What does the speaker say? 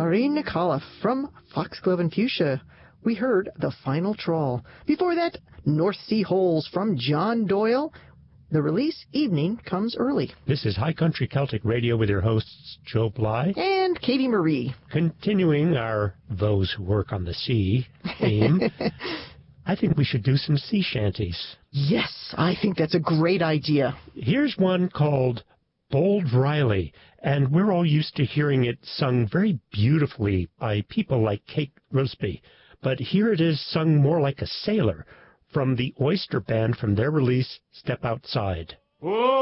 Maureen Nicoloff from Foxglove and Fuchsia. We heard The Final Trawl. Before that, North Sea Holes from John Doyle. The release, Evening Comes Early. This is High Country Celtic Radio with your hosts, Joe Bly and Katie Marie. Continuing our Those Who Work on the Sea theme, I think we should do some sea shanties. Yes, I think that's a great idea. Here's one called Bold Riley, and we're all used to hearing it sung very beautifully by people like Kate Rusby. But here it is sung more like a sailor from the Oyster Band from their release, Step Outside.